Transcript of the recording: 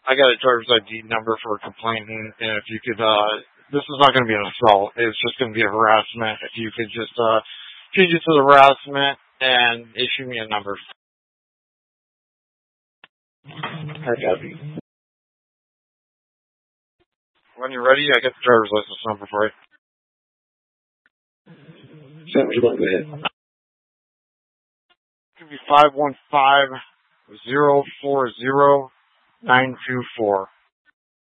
I got a driver's ID number for a complaint, and if you could, this is not going to be an assault. It's just going to be a harassment. If you could just change it to the harassment and issue me a number. I got it. When you're ready, I got the driver's license number for you. Sam, would you like to go ahead? It's going to be 515-040-924.